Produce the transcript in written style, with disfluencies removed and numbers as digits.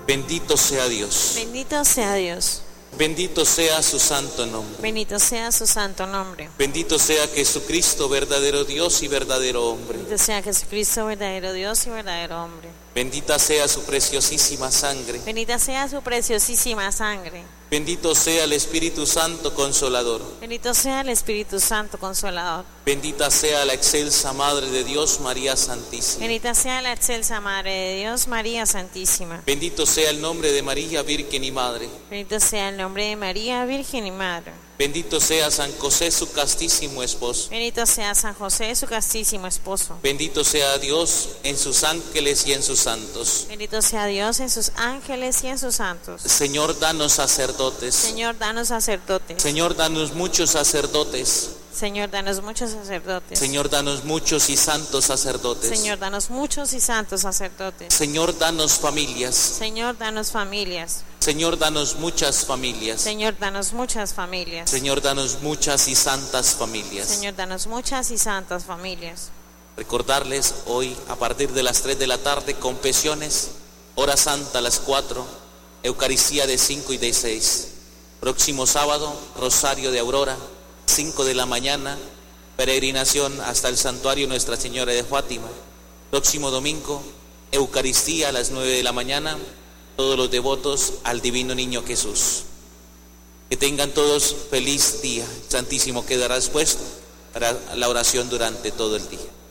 Bendito sea Dios. Bendito sea Dios. Bendito sea su santo nombre. Bendito sea su santo nombre. Bendito sea Jesucristo, verdadero Dios y verdadero hombre. Bendito sea Jesucristo, verdadero Dios y verdadero hombre. Bendita sea su preciosísima sangre. Bendita sea su preciosísima sangre. Bendito sea el Espíritu Santo Consolador. Bendito sea el Espíritu Santo Consolador. Bendita sea la excelsa Madre de Dios, María Santísima. Bendita sea la excelsa Madre de Dios, María Santísima. Bendito sea el nombre de María, Virgen y Madre. Bendito sea el nombre de María, Virgen y Madre. Bendito sea San José, su castísimo esposo. Bendito sea San José, su castísimo esposo. Bendito sea Dios en sus ángeles y en sus santos. Bendito sea Dios en sus ángeles y en sus santos. Señor, danos sacerdotes. Señor, danos sacerdotes. Señor, danos muchos sacerdotes. Señor, danos muchos sacerdotes. Señor, danos muchos y santos sacerdotes. Señor, danos muchos y santos sacerdotes. Señor, danos familias. Señor, danos familias. Señor, danos muchas familias. Señor, danos muchas familias. Señor, danos muchas y santas familias. Señor, danos muchas y santas familias. Recordarles hoy a partir de las 3 de la tarde, confesiones, hora santa a las 4, Eucaristía de 5 y de 6. Próximo sábado, Rosario de Aurora, 5 de la mañana, peregrinación hasta el santuario Nuestra Señora de Fátima. Próximo domingo, Eucaristía a las 9 de la mañana, todos los devotos al Divino Niño Jesús. Que tengan todos feliz día. Santísimo quedará expuesto para la oración durante todo el día.